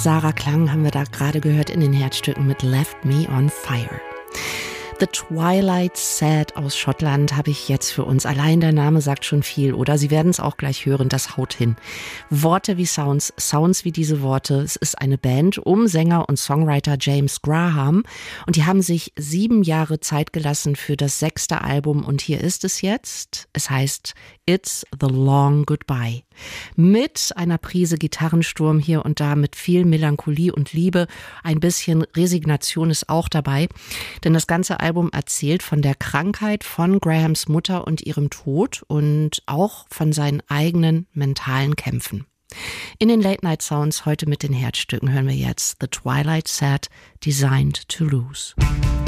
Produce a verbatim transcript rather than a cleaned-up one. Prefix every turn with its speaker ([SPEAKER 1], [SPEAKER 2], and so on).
[SPEAKER 1] Sarah Klang haben wir da gerade gehört in den Herzstücken mit Left Me on Fire. The Twilight Sad aus Schottland habe ich jetzt für uns. Allein der Name sagt schon viel, oder? Sie werden es auch gleich hören, das haut hin. Worte wie Sounds, Sounds wie diese Worte. Es ist eine Band um Sänger und Songwriter James Graham und die haben sich sieben Jahre Zeit gelassen für das sechste Album und hier ist es jetzt. Es heißt It's the Long Goodbye. Mit einer Prise Gitarrensturm hier und da, mit viel Melancholie und Liebe. Ein bisschen Resignation ist auch dabei, denn das ganze Album erzählt von der Krankheit von Grahams Mutter und ihrem Tod und auch von seinen eigenen mentalen Kämpfen. In den Late Night Sounds heute mit den Herzstücken hören wir jetzt The Twilight Sad, Designed to Lose.